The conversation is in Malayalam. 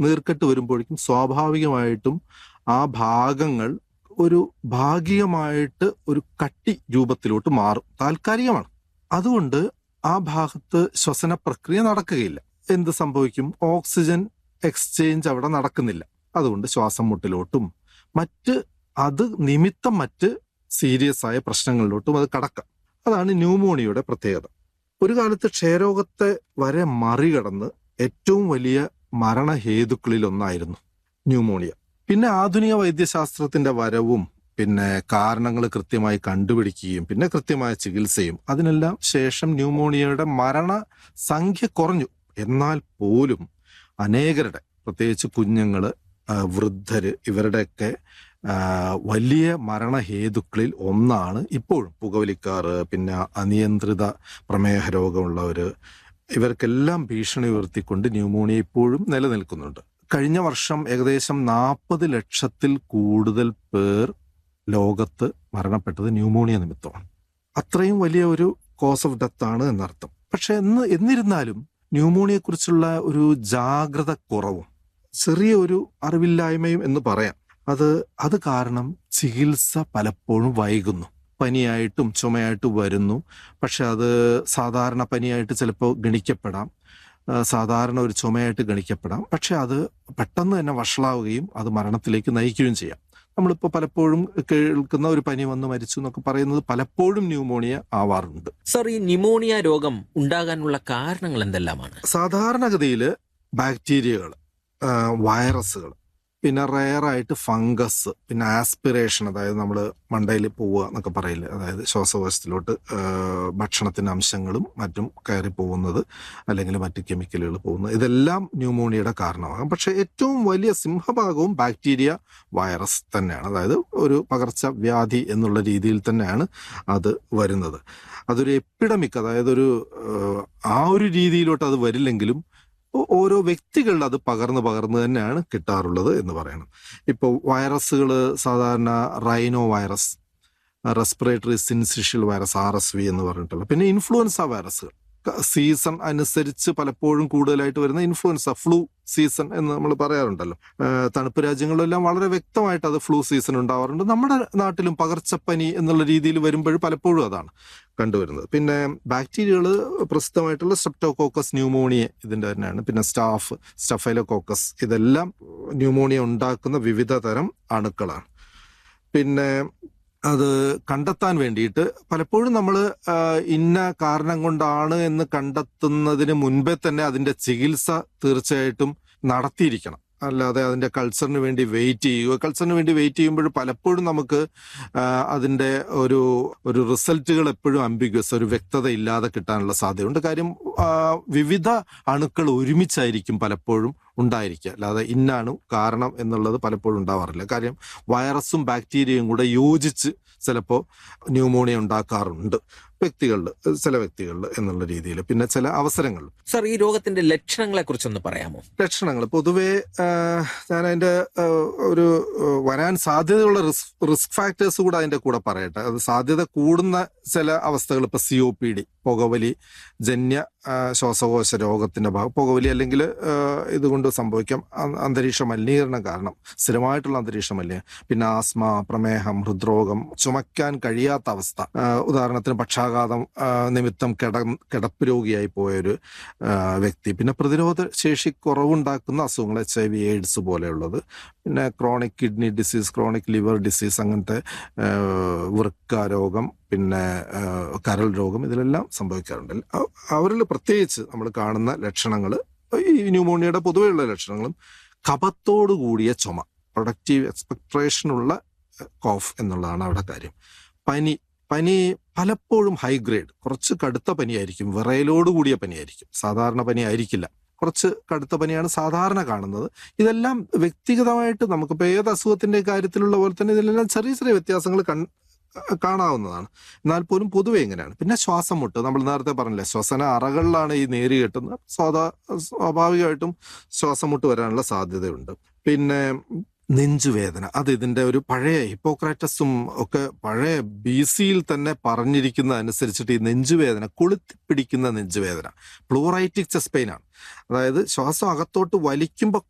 നീർക്കെട്ട് വരുമ്പോഴേക്കും സ്വാഭാവികമായിട്ടും ആ ഭാഗങ്ങൾ ഒരു ഭാഗികമായിട്ട് ഒരു കട്ടി രൂപത്തിലോട്ട് മാറും. താൽക്കാലികമാണ്. അതുകൊണ്ട് ആ ഭാഗത്ത് ശ്വസന പ്രക്രിയ നടക്കുകയില്ല. എന്ത് സംഭവിക്കും? ഓക്സിജൻ എക്സ്ചേഞ്ച് അവിടെ നടക്കുന്നില്ല. അതുകൊണ്ട് ശ്വാസം മുട്ടലോട്ടും അത് നിമിത്തം മറ്റ് സീരിയസ് ആയ പ്രശ്നങ്ങളിലോട്ടും അത് കടക്കാം. അതാണ് ന്യൂമോണിയയുടെ പ്രത്യേകത. ഒരു കാലത്ത് ക്ഷയരോഗത്തെ വരെ മറികടന്ന് ഏറ്റവും വലിയ മരണഹേതുക്കളിൽ ഒന്നായിരുന്നു ന്യൂമോണിയ. പിന്നെ ആധുനിക വൈദ്യശാസ്ത്രത്തിന്റെ വരവും പിന്നെ കാരണങ്ങൾ കൃത്യമായി കണ്ടുപിടിക്കുകയും പിന്നെ കൃത്യമായ ചികിത്സയും അതിനെല്ലാം ശേഷം ന്യൂമോണിയയുടെ മരണസംഖ്യ കുറഞ്ഞു. എന്നാൽ പോലും അനേകരുടെ, പ്രത്യേകിച്ച് കുഞ്ഞുങ്ങള്, വൃദ്ധര്, ഇവരുടെയൊക്കെ വലിയ മരണഹേതുക്കളിൽ ഒന്നാണ് ഇപ്പോഴും പുകവലിക്കാറ്, പിന്നെ അനിയന്ത്രിത പ്രമേഹ രോഗമുള്ളവര്. ഇവർക്കെല്ലാം ഭീഷണി ഉയർത്തിക്കൊണ്ട് ന്യൂമോണിയ ഇപ്പോഴും നിലനിൽക്കുന്നുണ്ട്. കഴിഞ്ഞ വർഷം ഏകദേശം 40 ലക്ഷത്തിൽ കൂടുതൽ പേർ ലോകത്ത് മരണപ്പെട്ടത് ന്യൂമോണിയ നിമിത്തമാണ്. അത്രയും വലിയ ഒരു കോസ് ഓഫ് ഡെത്ത് ആണ് എന്നർത്ഥം. പക്ഷെ എന്നിരുന്നാലും ന്യൂമോണിയയെക്കുറിച്ചുള്ള ഒരു ജാഗ്രത കുറവും ചെറിയ ഒരു അറിവില്ലായ്മയും എന്ന് പറയാം. അത് കാരണം ചികിത്സ പലപ്പോഴും വൈകുന്നു. പനിയായിട്ടും ചുമയായിട്ടും വരുന്നു. പക്ഷെ അത് സാധാരണ പനിയായിട്ട് ചിലപ്പോൾ ഗണിക്കപ്പെടാം, സാധാരണ ഒരു ചുമയായിട്ട് ഗണിക്കപ്പെടാം. പക്ഷെ അത് പെട്ടെന്ന് തന്നെ വഷളാവുകയും അത് മരണത്തിലേക്ക് നയിക്കുകയും ചെയ്യാം. നമ്മളിപ്പോൾ പലപ്പോഴും കേൾക്കുന്ന ഒരു പനി വന്ന് മരിച്ചു എന്നൊക്കെ പറയുന്നത് പലപ്പോഴും ന്യൂമോണിയ ആവാറുണ്ട്. സർ, ഈ ന്യൂമോണിയ രോഗം ഉണ്ടാകാനുള്ള കാരണങ്ങൾ എന്തെല്ലാമാണ്? സാധാരണഗതിയിൽ ബാക്ടീരിയകൾ, വൈറസുകൾ, പിന്നെ റെയറായിട്ട് ഫംഗസ്, പിന്നെ ആസ്പിറേഷൻ, അതായത് നമ്മൾ മണ്ടയിൽ പോവുക എന്നൊക്കെ പറയില്ലേ, അതായത് ശ്വാസകോശത്തിലോട്ട് ഭക്ഷണത്തിൻ്റെ അംശങ്ങളും മറ്റും കയറി പോകുന്നത്, അല്ലെങ്കിൽ മറ്റ് കെമിക്കലുകൾ പോകുന്നത്, ഇതെല്ലാം ന്യൂമോണിയയുടെ കാരണമാകാം. പക്ഷേ ഏറ്റവും വലിയ സിംഹഭാഗവും ബാക്ടീരിയ, വൈറസ് തന്നെയാണ്. അതായത് ഒരു പകർച്ചവ്യാധി എന്നുള്ള രീതിയിൽ തന്നെയാണ് അത് വരുന്നത്. അതൊരു എപ്പിഡമിക്, അതായത് ആ ഒരു രീതിയിലോട്ട് അത് വരില്ലെങ്കിലും ഓരോ വ്യക്തികളിൽ അത് പകർന്ന് തന്നെയാണ് കിട്ടാറുള്ളത് എന്ന് പറയണം. ഇപ്പോൾ വൈറസുകൾ സാധാരണ rhino virus, respiratory syncytial virus, RSV എന്ന് പറഞ്ഞിട്ടുള്ള, പിന്നെ ഇൻഫ്ലുവൻസ വൈറസുകൾ സീസൺ അനുസരിച്ച് പലപ്പോഴും കൂടുതലായിട്ട് വരുന്ന ഇൻഫ്ലുവൻസ, ഫ്ലൂ സീസൺ എന്ന് നമ്മൾ പറയാറുണ്ടല്ലോ. തണുപ്പ് രാജ്യങ്ങളിലെല്ലാം വളരെ വ്യക്തമായിട്ട് അത് ഫ്ലൂ സീസൺ ഉണ്ടാവാറുണ്ട്. നമ്മുടെ നാട്ടിലും പകർച്ചപ്പനി എന്നുള്ള രീതിയിൽ വരുമ്പോൾ പലപ്പോഴും അതാണ് കണ്ടുവരുന്നത്. പിന്നെ ബാക്ടീരിയകൾ പ്രസിദ്ധമായിട്ടുള്ള സ്ട്രെപ്റ്റോകോക്കസ് ന്യൂമോണിയ ഇതിൻ്റെ തന്നെയാണ്. പിന്നെ സ്റ്റഫൈലോകോക്കസ്, ഇതെല്ലാം ന്യൂമോണിയ ഉണ്ടാക്കുന്ന വിവിധ തരം അണുക്കളാണ്. പിന്നെ അത് കണ്ടെത്താൻ വേണ്ടിയിട്ട് പലപ്പോഴും നമ്മൾ ഇന്ന കാരണം കൊണ്ടാണ് എന്ന് കണ്ടെത്തുന്നതിന് മുൻപേ തന്നെ അതിൻ്റെ ചികിത്സ തീർച്ചയായിട്ടും നടത്തിയിരിക്കണം. അല്ലാതെ അതിൻ്റെ കൾച്ചറിന് വേണ്ടി വെയിറ്റ് ചെയ്യുമ്പോൾ പലപ്പോഴും നമുക്ക് അതിൻ്റെ ഒരു റിസൾട്ടുകൾ എപ്പോഴും അംബിഗ്വസ്, ഒരു വ്യക്തത ഇല്ലാതെ കിട്ടാനുള്ള സാധ്യതയുണ്ട്. കാര്യം വിവിധ അണുക്കൾ ഒരുമിച്ചായിരിക്കും പലപ്പോഴും ഉണ്ടായിരിക്കുക. അല്ലാതെ ഇന്നാണ് കാരണം എന്നുള്ളത് പലപ്പോഴും ഉണ്ടാവാറില്ല. കാര്യം വൈറസും ബാക്ടീരിയയും കൂടെ യോജിച്ച് ചിലപ്പോൾ ന്യൂമോണിയ ഉണ്ടാക്കാറുണ്ട് ചില വ്യക്തികളിൽ എന്നുള്ള രീതിയിൽ. പിന്നെ ചില അവസരങ്ങളിൽ. സർ, ഈ രോഗത്തിന്റെ ലക്ഷണങ്ങളെ കുറിച്ചൊന്ന് പറയാമോ? ലക്ഷണങ്ങൾ പൊതുവേ ഞാൻ അതിന്റെ ഒരു വരാൻ സാധ്യതയുള്ള റിസ്ക് ഫാക്ടേഴ്സ് കൂടെ അതിന്റെ കൂടെ പറയട്ടെ. അത് സാധ്യത കൂടുന്ന ചില അവസ്ഥകൾ, ഇപ്പൊ COPD, പുകവലി ജന്യ ശ്വാസകോശ രോഗത്തിന്റെ പുകവലി അല്ലെങ്കിൽ ഇതുകൊണ്ട് സംഭവിക്കാം അന്തരീക്ഷ മലിനീകരണം കാരണം, സ്ഥിരമായിട്ടുള്ള അന്തരീക്ഷ മലിനീകരണം. പിന്നെ ആസ്മ, പ്രമേഹം, ഹൃദ്രോഗം, ചുമക്കാൻ കഴിയാത്ത അവസ്ഥ, ഉദാഹരണത്തിന് പക്ഷാഘാതം നിമിത്തം കിടപ്പ് രോഗിയായി പോയൊരു വ്യക്തി. പിന്നെ പ്രതിരോധ ശേഷി കുറവുണ്ടാക്കുന്ന അസുഖങ്ങൾ, HIV, AIDS പോലെയുള്ളത്. പിന്നെ chronic kidney disease, chronic liver disease, അങ്ങനത്തെ വൃക്ക രോഗം, പിന്നെ കരൾ രോഗം, ഇതിലെല്ലാം സംഭവിക്കാറുണ്ട്. അവരിൽ പ്രത്യേകിച്ച് നമ്മൾ കാണുന്ന ലക്ഷണങ്ങൾ, ഈ ന്യൂമോണിയയുടെ പൊതുവെയുള്ള ലക്ഷണങ്ങളും കഫത്തോടു കൂടിയ ചുമ, പ്രൊഡക്റ്റീവ് എക്സ്പെക്ട്രേഷനുള്ള കോഫ് എന്നുള്ളതാണ് അവിടെ കാര്യം. പനി പലപ്പോഴും ഹൈ ഗ്രേഡ്, കുറച്ച് കടുത്ത പനിയായിരിക്കും, വിറയലോട് കൂടിയ പനിയായിരിക്കും, സാധാരണ പനി ആയിരിക്കില്ല. കുറച്ച് കടുത്ത പനിയാണ് സാധാരണ കാണുന്നത്. ഇതെല്ലാം വ്യക്തിഗതമായിട്ട് നമുക്കിപ്പോൾ ഏത് അസുഖത്തിന്റെ കാര്യത്തിലുള്ള പോലെ തന്നെ ഇതിലെല്ലാം ചെറിയ ചെറിയ വ്യത്യാസങ്ങൾ കാണാവുന്നതാണ്. എന്നാൽ പോലും പൊതുവെ എങ്ങനെയാണ്. പിന്നെ ശ്വാസം മുട്ട്, നമ്മൾ നേരത്തെ പറഞ്ഞില്ലേ, ശ്വസന അറകളിലാണ് ഈ നീര് കെട്ടുന്നത്. സ്വാഭാവികമായിട്ടും ശ്വാസം മുട്ട് വരാനുള്ള സാധ്യതയുണ്ട്. പിന്നെ നെഞ്ചുവേദന, അത് ഇതിന്റെ ഒരു പഴയ ഹിപ്പോക്രാറ്റസും ഒക്കെ പഴയ BCയിൽ തന്നെ പറഞ്ഞിരിക്കുന്ന അനുസരിച്ചിട്ട് ഈ നെഞ്ചുവേദന, കൊളുത്തിപ്പിടിക്കുന്ന നെഞ്ചുവേദന, പ്ലൂറൈറ്റിക് ചെസ്റ്റ് പെയിൻ ആണ്. അതായത് ശ്വാസം അകത്തോട്ട് വലിക്കുമ്പോൾ